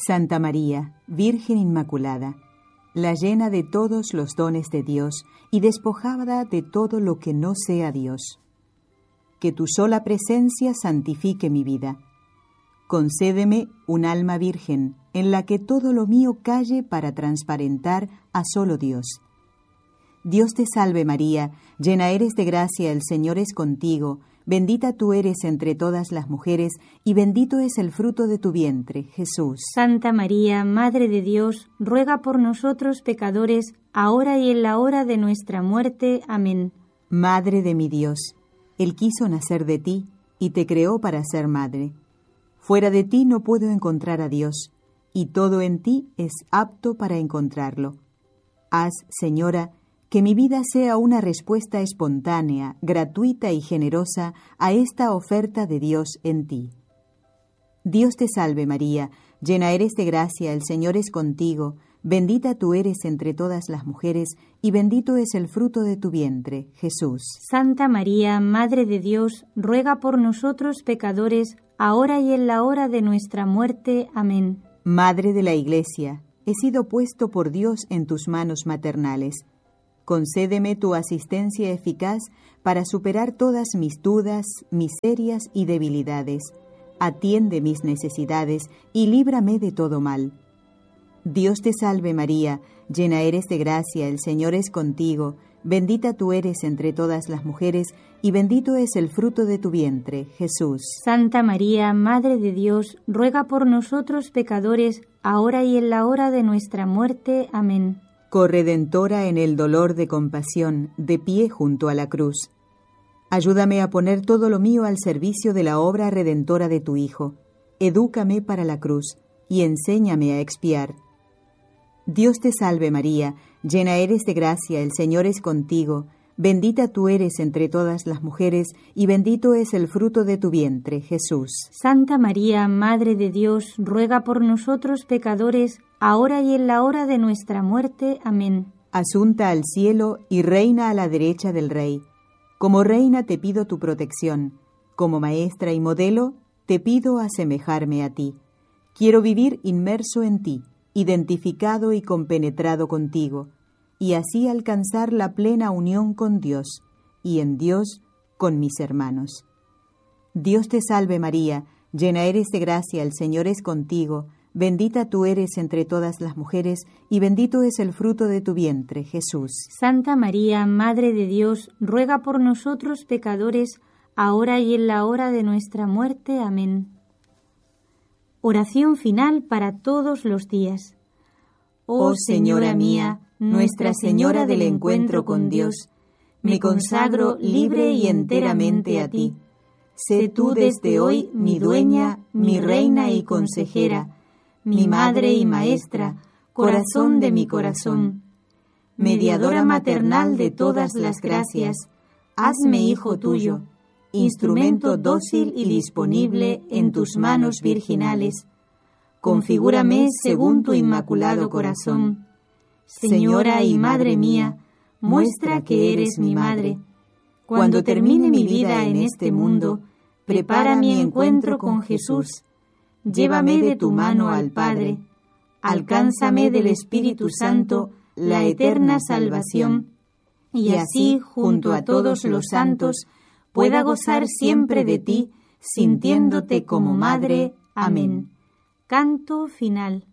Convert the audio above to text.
Santa María, Virgen Inmaculada, la llena de todos los dones de Dios y despojada de todo lo que no sea Dios. Que tu sola presencia santifique mi vida. Concédeme un alma virgen en la que todo lo mío calle para transparentar a solo Dios. Dios te salve María, llena eres de gracia, el Señor es contigo, bendita tú eres entre todas las mujeres y bendito es el fruto de tu vientre, Jesús. Santa María, Madre de Dios, ruega por nosotros pecadores, ahora y en la hora de nuestra muerte. Amén. Madre de mi Dios, Él quiso nacer de ti y te creó para ser madre. Fuera de ti no puedo encontrar a Dios, y todo en ti es apto para encontrarlo. Haz, Señora, que mi vida sea una respuesta espontánea, gratuita y generosa a esta oferta de Dios en ti. Dios te salve María, llena eres de gracia, el Señor es contigo, bendita tú eres entre todas las mujeres y bendito es el fruto de tu vientre, Jesús. Santa María, Madre de Dios, ruega por nosotros pecadores, ahora y en la hora de nuestra muerte. Amén. Madre de la Iglesia, he sido puesto por Dios en tus manos maternales. Concédeme tu asistencia eficaz para superar todas mis dudas, miserias y debilidades. Atiende mis necesidades y líbrame de todo mal. Dios te salve María, llena eres de gracia, el Señor es contigo, bendita tú eres entre todas las mujeres y bendito es el fruto de tu vientre, Jesús. Santa María, Madre de Dios, ruega por nosotros pecadores, ahora y en la hora de nuestra muerte. Amén. Corredentora en el dolor de compasión, de pie junto a la cruz. Ayúdame a poner todo lo mío al servicio de la obra redentora de tu Hijo. Edúcame para la cruz y enséñame a expiar. Dios te salve María, llena eres de gracia, el Señor es contigo, bendita tú eres entre todas las mujeres y bendito es el fruto de tu vientre, Jesús. Santa María, Madre de Dios, ruega por nosotros pecadores, ahora y en la hora de nuestra muerte. Amén. Asunta al cielo y reina a la derecha del Rey. Como reina te pido tu protección. Como maestra y modelo te pido asemejarme a ti. Quiero vivir inmerso en ti, identificado y compenetrado contigo, y así alcanzar la plena unión con Dios, y en Dios con mis hermanos. Dios te salve María, llena eres de gracia, el Señor es contigo, bendita tú eres entre todas las mujeres, y bendito es el fruto de tu vientre, Jesús. Santa María, Madre de Dios, ruega por nosotros pecadores, ahora y en la hora de nuestra muerte. Amén. Oración final para todos los días. Oh Señora mía, Nuestra Señora del encuentro con Dios, me consagro libre y enteramente a ti. Sé tú desde hoy mi dueña, mi reina y consejera, mi madre y maestra, corazón de mi corazón. Mediadora maternal de todas las gracias, hazme hijo tuyo, instrumento dócil y disponible en tus manos virginales. Configúrame según tu inmaculado corazón. Señora y Madre mía, muestra que eres mi madre. Cuando termine mi vida en este mundo, prepara mi encuentro con Jesús. Llévame de tu mano al Padre. Alcánzame del Espíritu Santo la eterna salvación, y así, junto a todos los santos, pueda gozar siempre de ti, sintiéndote como Madre. Amén. Canto final.